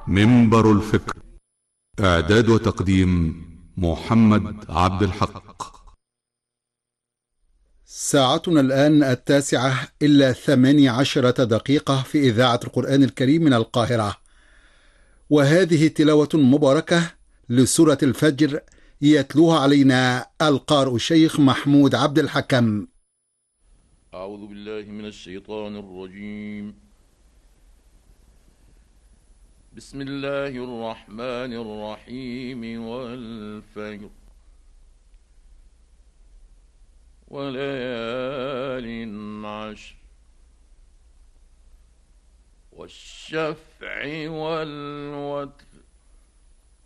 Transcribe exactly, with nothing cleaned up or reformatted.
منبر الفكر. إعداد وتقديم محمد عبد الحق. ساعتنا الآن التاسعة إلا ثماني عشرة دقيقة في إذاعة القرآن الكريم من القاهرة، وهذه تلاوة مباركة لسورة الفجر يتلوها علينا القارئ الشيخ محمود عبد الحكم. أعوذ بالله من الشيطان الرجيم. بسم الله الرحمن الرحيم. والفجر وليال عشر والشفع والوتر